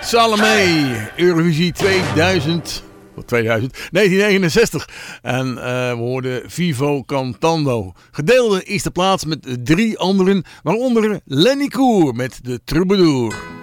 Salome, Eurovisie 1969. En we hoorden Vivo Cantando. Gedeelde eerste plaats met 3 anderen, waaronder Lenny Koer met de Troubadour.